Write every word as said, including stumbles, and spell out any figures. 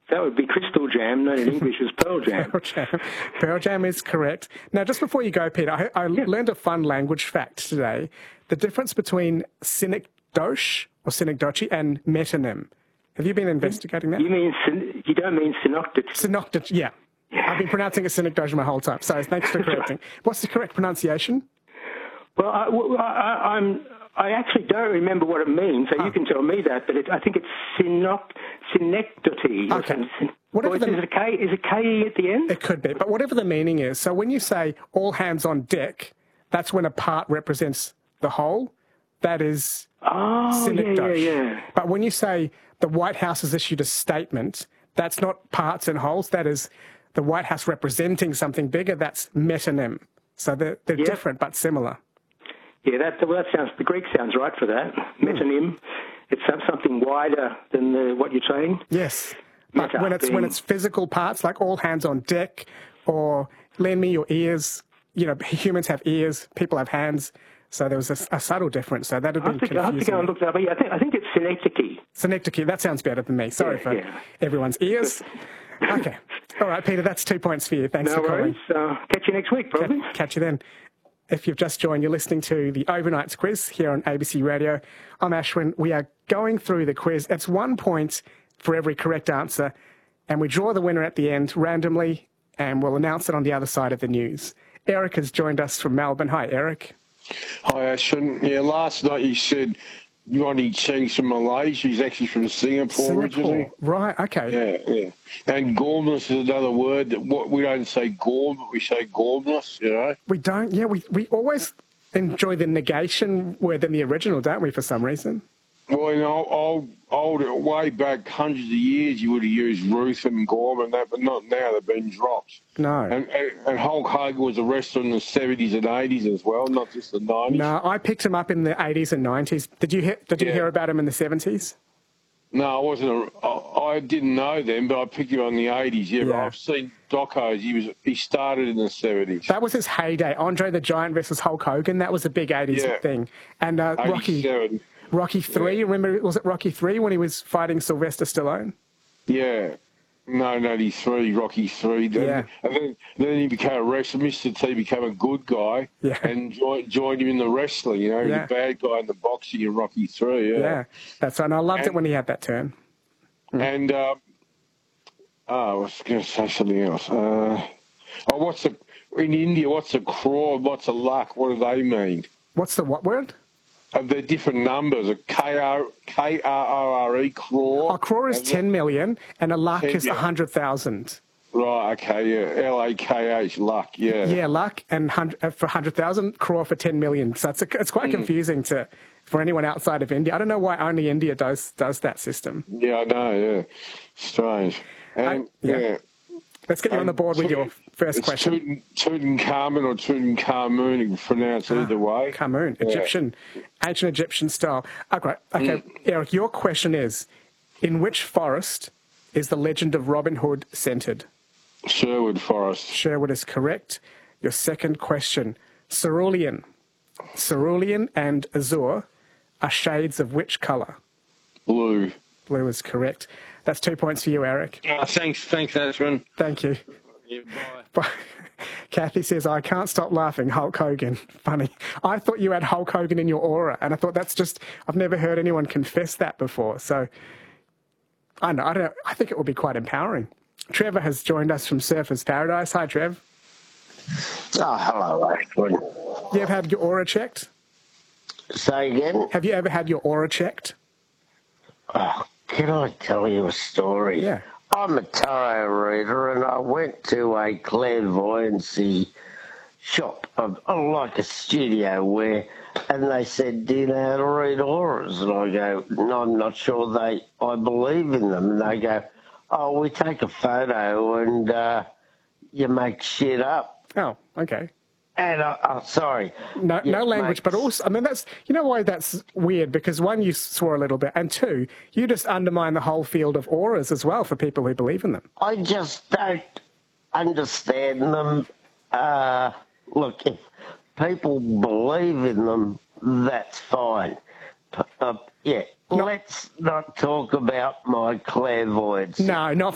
That would be Crystal Jam, known in English as Pearl Jam. Pearl Jam. Pearl Jam is correct. Now, just before you go, Peter, I, I yeah. learned a fun language fact today. The difference between synecdoche or synecdoche and metonym. Have you been investigating that? You mean you don't mean synecdoche? Synecdoche, yeah. yeah. I've been pronouncing it synecdoche my whole time. So thanks for correcting. What's the correct pronunciation? Well, I, I, I'm. I actually don't remember what it means, so oh. you can tell me that. But it, I think it's synoc, synecdoche. Okay. Whatever the, is it a K? Is it K E at the end? It could be, but whatever the meaning is. So when you say all hands on deck, that's when a part represents the whole. That is oh, synecdoche. Yeah, yeah, yeah. But when you say the White House has issued a statement, that's not parts and wholes. That is the White House representing something bigger. That's metonym. So they're, they're yeah. different but similar. Yeah, that well, that sounds. The Greek sounds right for that. Metonym. It's something wider than the, what you're saying. Yes, but when it's being... when it's physical parts, like all hands on deck, or lend me your ears. You know, humans have ears, people have hands. So there was a, a subtle difference. So that would be confusing. I have to go and look that up. I think, I think it's synecdoche. Synecdoche, that sounds better than me. Sorry yeah, for yeah. everyone's ears. Okay. All right, Peter, that's two points for you. Thanks no for calling. Uh, catch you next week, probably. Catch, catch you then. If you've just joined, you're listening to the Overnights quiz here on A B C Radio. I'm Ashwin. We are going through the quiz. It's one point for every correct answer, and we draw the winner at the end randomly, and we'll announce it on the other side of the news. Eric has joined us from Melbourne. Hi, Eric. Hi, Ashwin. Yeah, last night you said Ronnie Cheng's from Malaysia. He's actually from Singapore, Singapore. originally. Right, okay. Yeah, yeah. And gormless is another word. That what we don't say gorm, but we say gormless, you know? We don't, yeah. We, we always enjoy the negation word in the original, don't we, for some reason? Well, you know, old, old, way back hundreds of years, you would have used Ruth and Gorm and that, but not now. They've been dropped. No. And, and, and Hulk Hogan was a wrestler in the seventies and eighties as well, not just the nineties. No, I picked him up in the eighties and nineties. Did you hear, did you yeah. hear about him in the seventies? No, I wasn't. A, I, I didn't know them, but I picked him on the eighties. Yeah, yeah. But I've seen docos. He was he started in the seventies. That was his heyday. Andre the Giant versus Hulk Hogan. That was a big eighties yeah. thing. And uh, Rocky. Rocky three, yeah. remember, was it Rocky three when he was fighting Sylvester Stallone? Yeah. No, ninety-three, Rocky three. Then, yeah. And then, then he became a wrestler. Mister T became a good guy yeah. and joined, joined him in the wrestling. You know, he yeah. was a bad guy in the boxing in Rocky three. Yeah, yeah. That's right. And I loved and, it when he had that turn. Mm. And, um, oh, I was going to say something else. Uh, oh, what's the, in India, what's a crore, what's a lakh? What do they mean? What's the what word? Uh, they're different numbers. A K R O R E, crore. A crore is ten million, and a lakh is one hundred thousand. Right, okay, yeah. L A K H, luck, yeah. Yeah, luck, and for one hundred thousand, crore for ten million. So it's, a, it's quite mm. confusing to for anyone outside of India. I don't know why only India does does that system. Yeah, I know, yeah. Strange. And, I, yeah. yeah. Let's get you um, on the board with your first it's question. Tutankhamun or Tutankhamun, you can pronounce ah, either way. Khamun, yeah. Egyptian, ancient Egyptian style. Okay, okay. Mm. Eric, your question is, in which forest is the legend of Robin Hood centred? Sherwood Forest. Sherwood is correct. Your second question, cerulean. Cerulean and azure are shades of which colour? Blue. Blue is correct. That's two points for you, Eric. Uh, thanks, thanks, Ashwin. Thank you. Yeah, bye. Bye. Kathy says, I can't stop laughing. Hulk Hogan. Funny. I thought you had Hulk Hogan in your aura, and I thought that's just, I've never heard anyone confess that before. So, I don't know. I, don't know, I think it will be quite empowering. Trevor has joined us from Surfers Paradise. Hi, Trev. Oh, hello, Ashwin. You ever had your aura checked? Say again? Have you ever had your aura checked? Oh, can I tell you a story? Yeah. I'm a tarot reader, and I went to a clairvoyancy shop, like a studio, where, and they said, do you know how to read auras? And I go, no, I'm not sure they, I believe in them. And they go, oh, we take a photo and uh, you make shit up. Oh, okay. And, uh, oh, sorry. No, yes, no language, mate. But also, I mean, that's, you know why that's weird? Because one, you swore a little bit, and two, you just undermine the whole field of auras as well for people who believe in them. I just don't understand them. Uh, look, if people believe in them, that's fine. Uh, yeah. No. Let's not talk about my clairvoyance. No, not